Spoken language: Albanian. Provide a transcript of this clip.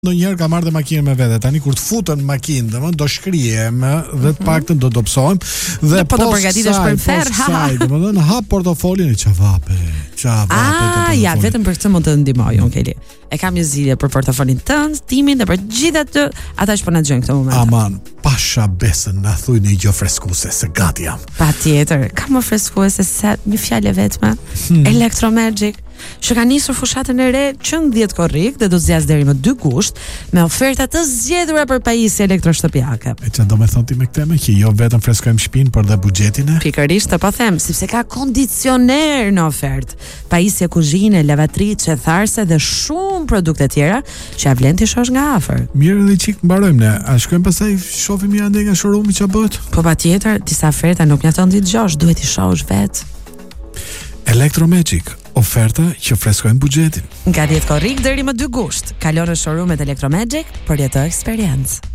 Ndonjëherë ka marrë dhe makinën me vete. Tani kur të futën makinë, domethënë do shkrijem dhe të paktën do dobësojmë dhe po do përgatitesh për fer. Domethënë hap portofolin e çavape. Ja, vetëm për këtë mund të ndihmoj unë Keli. E kam një zgjidhje për portofolin tënd, timin dhe për gjithë atë ata që po na dëgjojnë këtë moment. Aman, pasha besën na thuj një gjë freskuese se gati jam. Patjetër, ka më freskuese se një fjalë vetme. Electromagic. Që ka nisur fushatën e re që në 10 korrik dhe do zgjas deri më 2 gusht me oferta të zgjedhura për pajisje elektroshtëpiake. E çfarë do të thonë ti me këtë që jo vetëm freskojmë shtëpinë, por dhe buxhetin e? Pikërisht, po them, sepse ka kondicioner në ofertë, pajisje kuzhine, lavatri, çetharse dhe shumë produkte tjera që ja vlen ti shosh nga afër. Mirë dhe çik mbarojmë ne. A shkojmë pastaj shohim mirë ande nga showroom-i ç'a bëhet? Po patjetër, disa oferta nuk mjafton ti dëgjosh, duhet i shohësh vet. Electromagic, oferta që freskojnë buxhetin. Nga 10 korrik deri më 2 gusht. Kalon në showroom-et Electromagic për jetë eksperiencë.